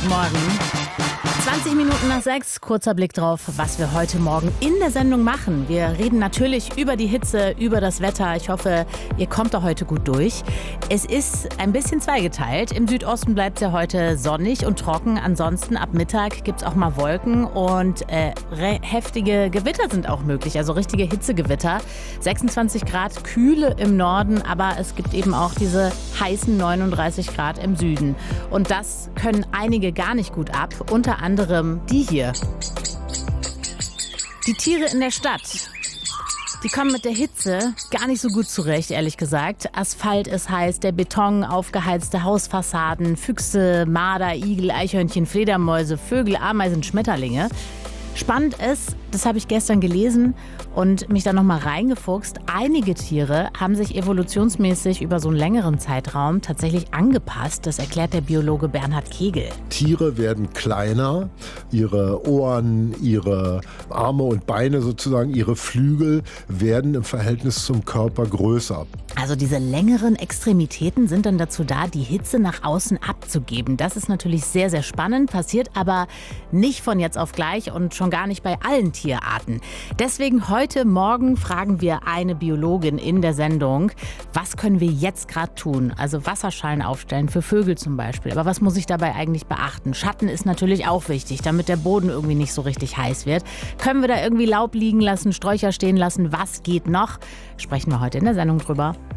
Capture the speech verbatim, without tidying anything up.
Guten Morgen. zwanzig Minuten nach sechs, kurzer Blick drauf, was wir heute Morgen in der Sendung machen. Wir reden natürlich über die Hitze, über das Wetter. Ich hoffe, ihr kommt da heute gut durch. Es ist ein bisschen zweigeteilt. Im Südosten bleibt es ja heute sonnig und trocken. Ansonsten ab Mittag gibt es auch mal Wolken und äh, heftige Gewitter sind auch möglich. Also richtige Hitzegewitter. sechsundzwanzig Grad Kühle im Norden, aber es gibt eben auch diese heißen neununddreißig Grad im Süden. Und das können einige gar nicht gut ab. Unter anderem die hier. Die Tiere in der Stadt. Die kommen mit der Hitze gar nicht so gut zurecht, ehrlich gesagt. Asphalt ist heiß, der Beton, aufgeheizte Hausfassaden, Füchse, Marder, Igel, Eichhörnchen, Fledermäuse, Vögel, Ameisen, Schmetterlinge. Spannend ist, das habe ich gestern gelesen und mich da nochmal reingefuchst. Einige Tiere haben sich evolutionsmäßig über so einen längeren Zeitraum tatsächlich angepasst. Das erklärt der Biologe Bernhard Kegel. Tiere werden kleiner, ihre Ohren, ihre Arme und Beine sozusagen, ihre Flügel werden im Verhältnis zum Körper größer. Also diese längeren Extremitäten sind dann dazu da, die Hitze nach außen abzugeben. Das ist natürlich sehr, sehr spannend, passiert aber nicht von jetzt auf gleich und schon gar nicht bei allen Tierarten. Deswegen heute Morgen fragen wir eine Biologin in der Sendung, was können wir jetzt gerade tun? Also Wasserschalen aufstellen, für Vögel zum Beispiel. Aber was muss ich dabei eigentlich beachten? Schatten ist natürlich auch wichtig, damit der Boden irgendwie nicht so richtig heiß wird. Können wir da irgendwie Laub liegen lassen, Sträucher stehen lassen? Was geht noch? Sprechen wir heute in der Sendung drüber.